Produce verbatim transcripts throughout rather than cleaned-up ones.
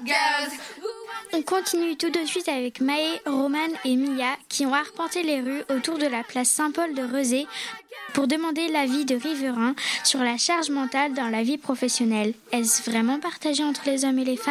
On continue tout de suite avec Maë, Romane et Mia qui ont arpenté les rues autour de la place Saint-Paul de Rezé pour demander l'avis de riverains sur la charge mentale dans la vie professionnelle. Est-ce vraiment partagé entre les hommes et les femmes ?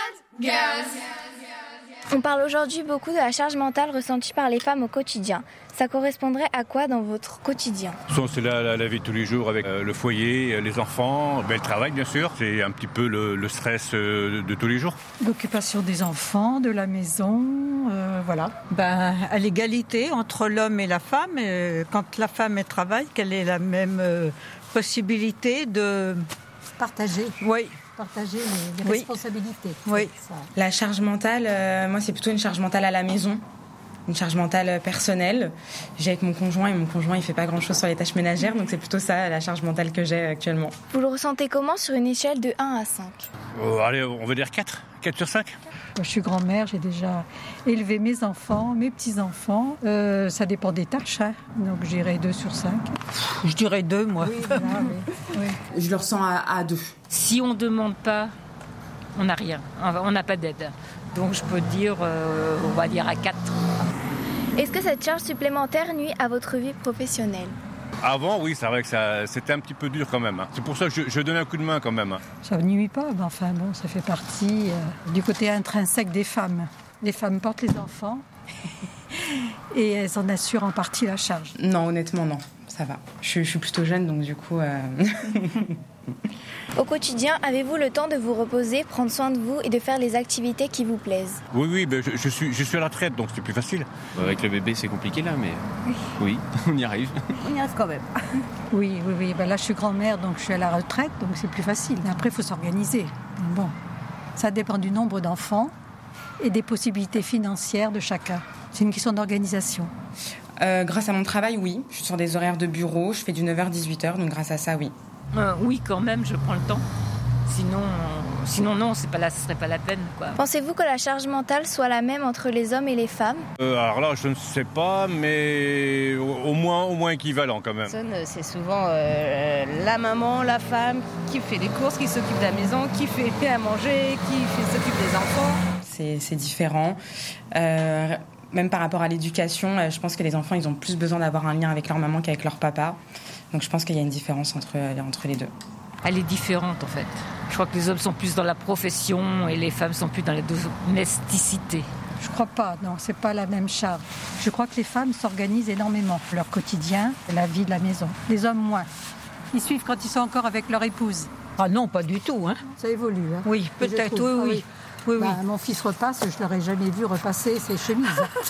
On parle aujourd'hui beaucoup de la charge mentale ressentie par les femmes au quotidien. Ça correspondrait à quoi dans votre quotidien ? C'est la, la, la vie de tous les jours avec euh, le foyer, les enfants, ben, le travail bien sûr. C'est un petit peu le, le stress euh, de tous les jours. L'occupation des enfants, de la maison, euh, voilà. Ben, à l'égalité entre l'homme et la femme, euh, quand la femme elle travaille, qu'elle ait la même euh, possibilité de... Partager. Oui. Partager les, les oui. responsabilités. Oui. Ça. La charge mentale, euh, moi c'est plutôt une charge mentale à la maison. Une charge mentale personnelle. J'ai avec mon conjoint et mon conjoint il fait pas grand chose sur les tâches ménagères, donc c'est plutôt ça la charge mentale que j'ai actuellement. Vous le ressentez comment sur une échelle de un à cinq ? euh, Allez, on va dire quatre. quatre sur cinq. Moi, je suis grand-mère, j'ai déjà élevé mes enfants, mes petits-enfants. Euh, ça dépend des tâches, hein. Donc je dirais deux sur cinq. Je dirais deux, moi. Oui, voilà, oui. Oui. Je le ressens à, à deux. Si on ne demande pas, on n'a rien. On n'a pas d'aide. Donc je peux dire, euh, on va dire à quatre. Est-ce que cette charge supplémentaire nuit à votre vie professionnelle ? Avant, oui, c'est vrai que ça, c'était un petit peu dur quand même. Hein. C'est pour ça que je, je donnais un coup de main quand même. Hein. Ça ne nuit pas, mais enfin bon, ça fait partie euh, du côté intrinsèque des femmes. Les femmes portent les enfants et elles en assurent en partie la charge. Non, honnêtement, non, ça va. Je, je suis plutôt jeune, donc du coup... Euh... Au quotidien, avez-vous le temps de vous reposer, prendre soin de vous et de faire les activités qui vous plaisent ? Oui, oui, ben je, je, suis, je suis à la retraite, donc c'est plus facile. Avec le bébé, c'est compliqué là, mais oui, on y arrive. On y arrive quand même. Oui, oui, oui. Ben là, je suis grand-mère, donc je suis à la retraite, donc c'est plus facile. Mais après, il faut s'organiser. Bon, ça dépend du nombre d'enfants et des possibilités financières de chacun. C'est une question d'organisation. Euh, grâce à mon travail, oui. Je suis sur des horaires de bureau, je fais du neuf heures à dix-huit heures, donc grâce à ça, oui. Euh, oui, quand même, je prends le temps. Sinon, euh, sinon non, c'est pas là, ce serait pas la peine, quoi. Pensez-vous que la charge mentale soit la même entre les hommes et les femmes ? euh, Alors là, je ne sais pas, mais au, au moins, au moins équivalent quand même. C'est souvent euh, la maman, la femme qui fait les courses, qui s'occupe de la maison, qui fait à manger, qui fait, s'occupe des enfants. C'est, c'est différent. Euh, même par rapport à l'éducation, je pense que les enfants, ils ont plus besoin d'avoir un lien avec leur maman qu'avec leur papa. Donc je pense qu'il y a une différence entre, entre les deux. Elle est différente en fait. Je crois que les hommes sont plus dans la profession et les femmes sont plus dans la domesticité. Je crois pas, non, c'est pas la même charge. Je crois que les femmes s'organisent énormément. Leur quotidien, la vie de la maison. Les hommes moins. Ils suivent quand ils sont encore avec leur épouse. Ah non, pas du tout. Hein. Ça évolue. Hein. Oui, peut-être, oui, oui. oui, oui. Bah, mon fils repasse, je ne l'aurais jamais vu repasser ses chemises.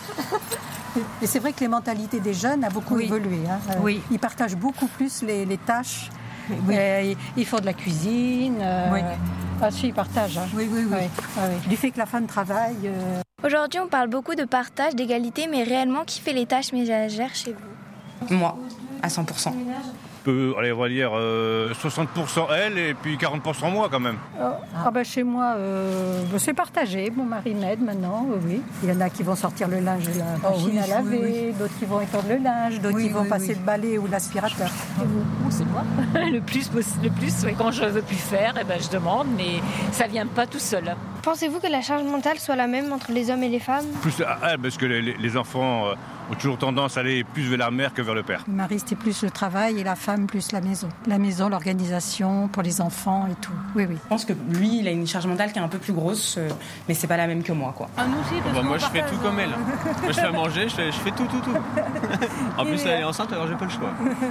Et c'est vrai que les mentalités des jeunes ont beaucoup oui. évolué. Hein. Oui. Ils partagent beaucoup plus les, les tâches. Oui. Euh, ils font de la cuisine. Euh... Oui. Ah si, ils partagent. Hein. Oui, oui, oui. oui. Ah, oui. Du fait que la femme travaille... Euh... Aujourd'hui, on parle beaucoup de partage, d'égalité, mais réellement, qui fait les tâches ménagères chez vous ? Moi, à cent pour cent. Peu, allez, on va dire euh, soixante pour cent elle et puis quarante pour cent moi quand même. Oh, ah bah chez moi, euh, c'est partagé. Mon mari m'aide maintenant, oui. Il y en a qui vont sortir le linge de la machine oh, oui, à laver, oui, oui. d'autres qui vont étendre le linge, d'autres oui, qui vont oui, passer oui. le balai ou l'aspirateur. Et vous ? Oh, c'est moi. le plus, le plus oui. Quand je ne veux plus faire, eh ben, je demande, mais ça ne vient pas tout seul. Pensez-vous que la charge mentale soit la même entre les hommes et les femmes ? Plus à elle, parce que les, les enfants... Euh, ont toujours tendance à aller plus vers la mère que vers le père. Le mari, c'était plus le travail et la femme, plus la maison. La maison, l'organisation pour les enfants et tout. Oui, oui. Je pense que lui, il a une charge mentale qui est un peu plus grosse, mais c'est pas la même que moi, quoi. Ah, nous aussi, bah, moi, je fais tout comme elle. Moi, je fais à manger, je fais, je fais tout, tout, tout. En plus, elle est enceinte, alors j'ai pas le choix.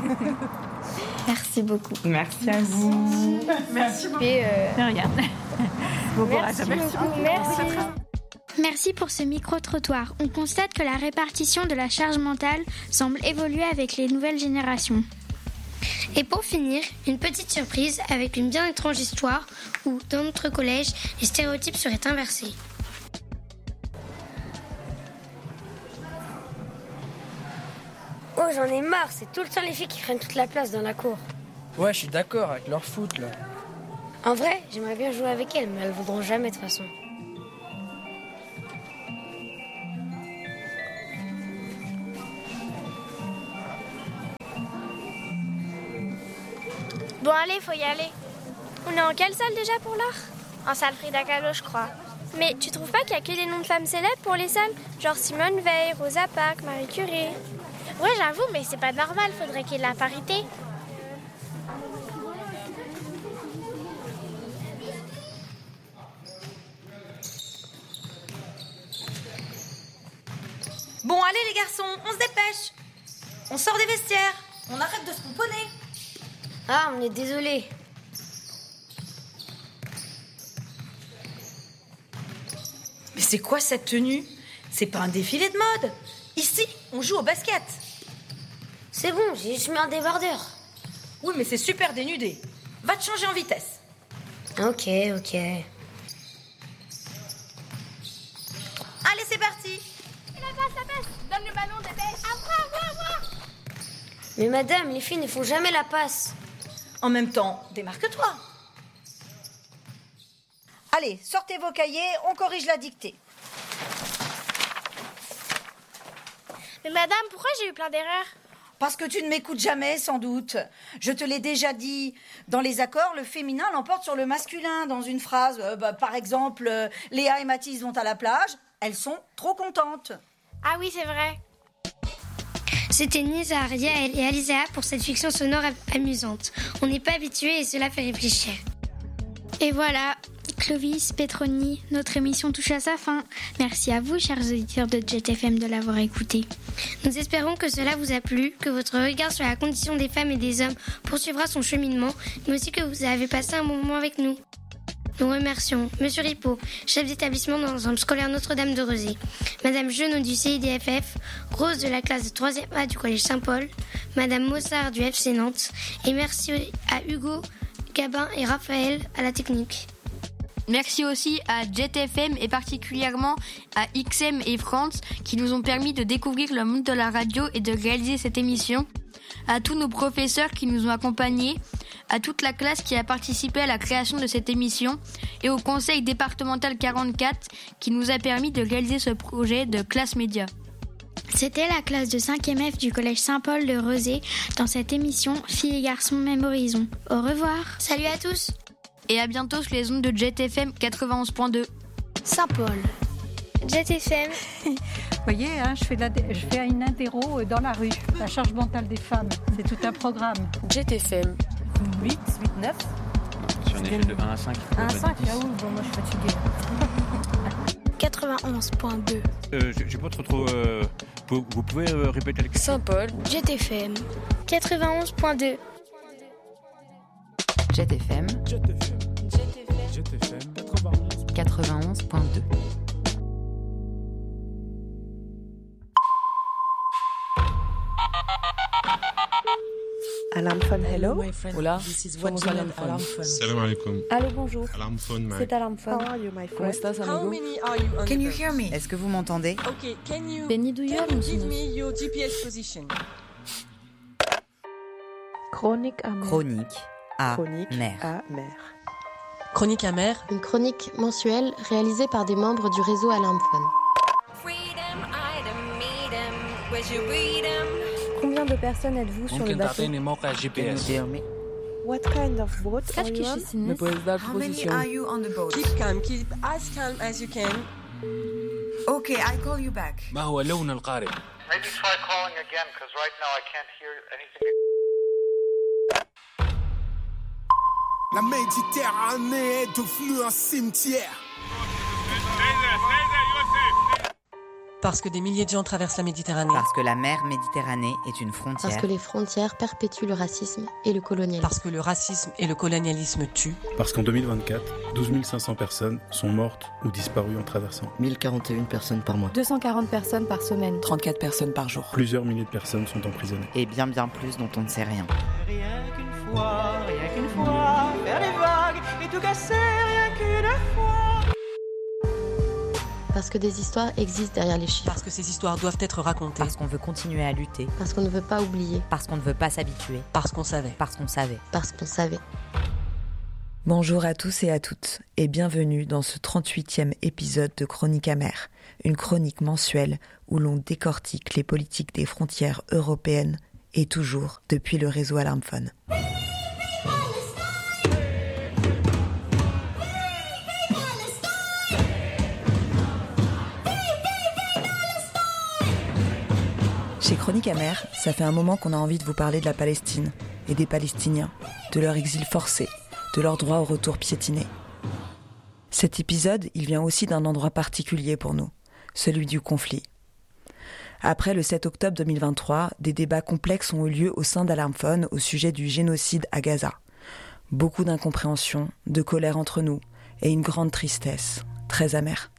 Merci beaucoup. Merci à vous. Merci beaucoup. Et euh... De rien. Bon courage. Merci beaucoup. Merci. Merci pour ce micro-trottoir. On constate que la répartition de la charge mentale semble évoluer avec les nouvelles générations. Et pour finir, une petite surprise avec une bien étrange histoire où, dans notre collège, les stéréotypes seraient inversés. Oh, j'en ai marre, c'est tout le temps les filles qui prennent toute la place dans la cour. Ouais, je suis d'accord avec leur foot, là. En vrai, j'aimerais bien jouer avec elles, mais elles voudront jamais de toute façon. Bon allez, faut y aller. On est en quelle salle déjà pour l'art ? En salle Frida Kahlo, je crois. Mais tu trouves pas qu'il y a que des noms de femmes célèbres pour les salles? Genre Simone Veil, Rosa Parks, Marie Curie. Ouais, j'avoue, mais c'est pas normal, faudrait qu'il y ait de la parité. Bon, allez les garçons, on se dépêche. On sort des vestiaires, on arrête de se pomponner. Ah, on est désolé. Mais c'est quoi cette tenue? C'est pas un défilé de mode. Ici, on joue au basket. C'est bon, j'ai juste mis un débardeur. Oui, mais c'est super dénudé. Va te changer en vitesse. Ok, ok. Allez, c'est parti. La passe, la passe. Donne le ballon, dépêche. Après, après, après. Mais madame, les filles ne font jamais la passe. En même temps, démarque-toi. Allez, sortez vos cahiers, on corrige la dictée. Mais madame, pourquoi j'ai eu plein d'erreurs? Parce que tu ne m'écoutes jamais, sans doute. Je te l'ai déjà dit. Dans les accords, le féminin l'emporte sur le masculin. Dans une phrase, euh, bah, par exemple, euh, Léa et Mathilde vont à la plage. Elles sont trop contentes. Ah oui, c'est vrai. C'était Nizar, Yael et Alizea pour cette fiction sonore amusante. On n'est pas habitué et cela fait réfléchir. Et voilà, Clovis, Petroni, notre émission touche à sa fin. Merci à vous, chers auditeurs de Jet F M, de l'avoir écouté. Nous espérons que cela vous a plu, que votre regard sur la condition des femmes et des hommes poursuivra son cheminement, mais aussi que vous avez passé un bon moment avec nous. Nous remercions Monsieur Ripaud, chef d'établissement dans l'ensemble scolaire Notre-Dame de Rezé, Madame Genot du C I D F F, Rose de la classe de troisième A du collège Saint-Paul, Madame Mossard du F C Nantes, et merci à Hugo, Gabin et Raphaël à la technique. Merci aussi à Jet F M et particulièrement à X M et France qui nous ont permis de découvrir le monde de la radio et de réaliser cette émission. À tous nos professeurs qui nous ont accompagnés, à toute la classe qui a participé à la création de cette émission et au conseil départemental quarante-quatre qui nous a permis de réaliser ce projet de classe média. C'était la classe de cinquième F du collège Saint-Paul de Rezé dans cette émission Filles et garçons même horizon. Au revoir. Salut à tous. Et à bientôt sur les ondes de Jet F M quatre-vingt-onze point deux. Saint-Paul. Jet F M. Vous voyez, hein, je, fais la, je fais une interro dans la rue. La charge mentale des femmes, c'est tout un programme. Jet F M. huit, huit, neuf. Sur un échelle de un à cinq. un à cinq, ah oui, bon, moi je suis fatiguée. quatre-vingt-onze point deux. Euh, j'ai pas trop trop... Euh, vous, vous pouvez euh, répéter la question? Saint-Paul. Jet F M. quatre-vingt-onze point deux. Jet F M. Jet F M. Jet F M. quatre-vingt-onze point deux. Alarm phone, hello. Hola. Phone Alarm alarm phone. Salam alaikum. Allô, bonjour. Alarm phone, C'est Alarm phone. How are you, my ¿Cómo friend? estás, How amigo? many are you on Can the you bus? hear me? Est-ce que vous m'entendez? Okay, can you, Benny Douillard, can you nous give sommes- me your G P S position? Chronique amère. Chronique à Chronique mer. à mer. Chronique amère. Une chronique mensuelle réalisée par des membres du réseau Alarmphone. Combien de personnes êtes-vous sur le bateau? G P S. What kind of boat are you on? ¿Me puedes dar How many posición? are you on the boat? Keep calm, keep as calm as you can. Okay, I'll call you back. ما هو لون القارب؟ Maybe try calling again, because right now I can't hear anything. La Méditerranée est devenue un cimetière. Parce que des milliers de gens traversent la Méditerranée. Parce que la mer Méditerranée est une frontière. Parce que les frontières perpétuent le racisme et le colonialisme. Parce que le racisme et le colonialisme tuent. Parce qu'en deux mille vingt-quatre, douze mille cinq cents personnes sont mortes ou disparues en traversant. mille quarante et une personnes par mois. deux cent quarante personnes par semaine. trente-quatre personnes par jour. Plusieurs milliers de personnes sont emprisonnées. Et bien bien plus dont on ne sait rien. Rien qu'une fois, rien qu'une fois, faire les vagues et tout casser, rien qu'une fois. Parce que des histoires existent derrière les chiffres. Parce que ces histoires doivent être racontées. Parce qu'on veut continuer à lutter. Parce qu'on ne veut pas oublier. Parce qu'on ne veut pas s'habituer. Parce qu'on savait. Parce qu'on savait. Parce qu'on savait. Bonjour à tous et à toutes et bienvenue dans ce trente-huitième épisode de Chronique amère, une chronique mensuelle où l'on décortique les politiques des frontières européennes et toujours depuis le réseau Alarmphone. Chez Chronique Amère, ça fait un moment qu'on a envie de vous parler de la Palestine et des Palestiniens, de leur exil forcé, de leur droit au retour piétiné. Cet épisode, il vient aussi d'un endroit particulier pour nous, celui du conflit. Après le sept octobre deux mille vingt-trois, des débats complexes ont eu lieu au sein d'Alarmphone au sujet du génocide à Gaza. Beaucoup d'incompréhension, de colère entre nous et une grande tristesse, très amère.